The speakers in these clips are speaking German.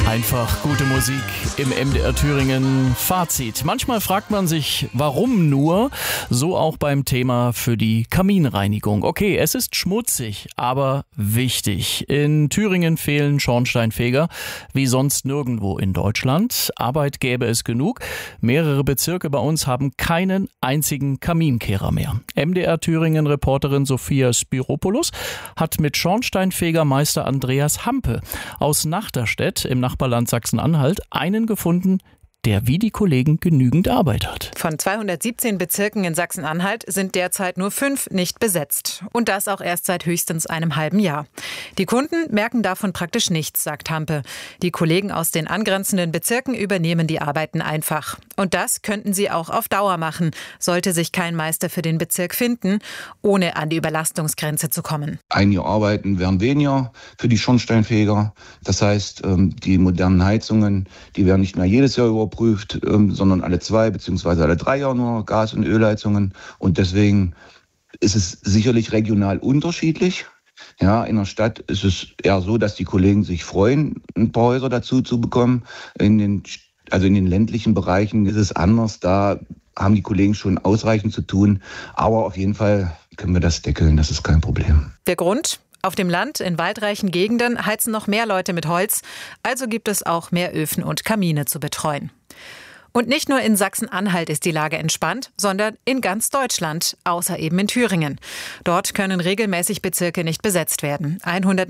Einfach gute Musik im MDR Thüringen. Fazit. Manchmal fragt man sich, warum nur? So auch beim Thema für die Kaminreinigung. Okay, es ist schmutzig, aber wichtig. In Thüringen fehlen Schornsteinfeger, wie sonst nirgendwo in Deutschland. Arbeit gäbe es genug. Mehrere Bezirke bei uns haben keinen einzigen Kaminkehrer mehr. MDR Thüringen-Reporterin Sophia Spiropoulos hat mit Schornsteinfegermeister Andreas Hampe aus Nachterstedt im Nachbarland Sachsen-Anhalt einen gefunden, der wie die Kollegen genügend Arbeit hat. Von 217 Bezirken in Sachsen-Anhalt sind derzeit nur 5 nicht besetzt. Und das auch erst seit höchstens einem halben Jahr. Die Kunden merken davon praktisch nichts, sagt Hampe. Die Kollegen aus den angrenzenden Bezirken übernehmen die Arbeiten einfach. Und das könnten sie auch auf Dauer machen, sollte sich kein Meister für den Bezirk finden, ohne an die Überlastungsgrenze zu kommen. Einige Arbeiten werden weniger für die Schornsteinfeger. Das heißt, die modernen Heizungen, die werden nicht mehr jedes Jahr überprüft, sondern alle 2 bzw. alle 3 Jahre nur Gas- und Ölheizungen. Und deswegen ist es sicherlich regional unterschiedlich. Ja, in der Stadt ist es eher so, dass die Kollegen sich freuen, ein paar Häuser dazu zu bekommen. In den ländlichen Bereichen ist es anders. Da haben die Kollegen schon ausreichend zu tun. Aber auf jeden Fall können wir das deckeln. Das ist kein Problem. Der Grund? Auf dem Land, in waldreichen Gegenden, heizen noch mehr Leute mit Holz. Also gibt es auch mehr Öfen und Kamine zu betreuen. Und nicht nur in Sachsen-Anhalt ist die Lage entspannt, sondern in ganz Deutschland, außer eben in Thüringen. Dort können regelmäßig Bezirke nicht besetzt werden.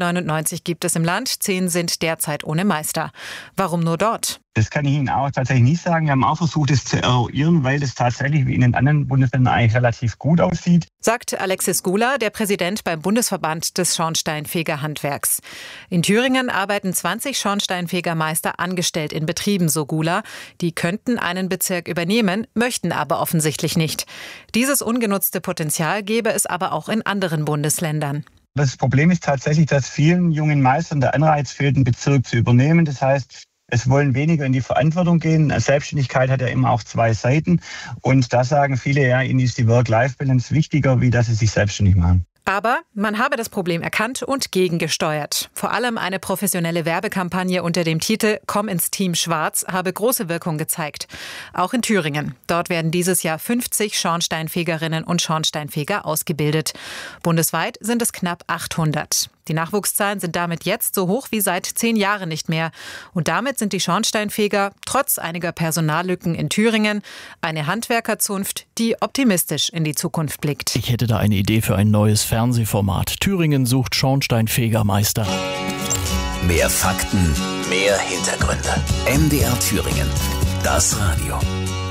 199 gibt es im Land, 10 sind derzeit ohne Meister. Warum nur dort? Das kann ich Ihnen auch tatsächlich nicht sagen. Wir haben auch versucht, es zu eruieren, weil das tatsächlich wie in den anderen Bundesländern eigentlich relativ gut aussieht. Sagt Alexis Gula, der Präsident beim Bundesverband des Schornsteinfegerhandwerks. In Thüringen arbeiten 20 Schornsteinfegermeister angestellt in Betrieben, so Gula. Die könnten einen Bezirk übernehmen, möchten aber offensichtlich nicht. Dieses ungenutzte Potenzial gäbe es aber auch in anderen Bundesländern. Das Problem ist tatsächlich, dass vielen jungen Meistern der Anreiz fehlt, einen Bezirk zu übernehmen. Das heißt, es wollen weniger in die Verantwortung gehen. Selbstständigkeit hat ja immer auch 2 Seiten. Und da sagen viele, ja, ihnen ist die Work-Life-Balance wichtiger, wie dass sie sich selbstständig machen. Aber man habe das Problem erkannt und gegengesteuert. Vor allem eine professionelle Werbekampagne unter dem Titel »Komm ins Team Schwarz« habe große Wirkung gezeigt. Auch in Thüringen. Dort werden dieses Jahr 50 Schornsteinfegerinnen und Schornsteinfeger ausgebildet. Bundesweit sind es knapp 800. Die Nachwuchszahlen sind damit jetzt so hoch wie seit 10 Jahren nicht mehr. Und damit sind die Schornsteinfeger, trotz einiger Personallücken in Thüringen, eine Handwerkerzunft, die optimistisch in die Zukunft blickt. Ich hätte da eine Idee für ein neues Fernsehformat. Thüringen sucht Schornsteinfegermeister. Mehr Fakten, mehr Hintergründe. MDR Thüringen. Das Radio.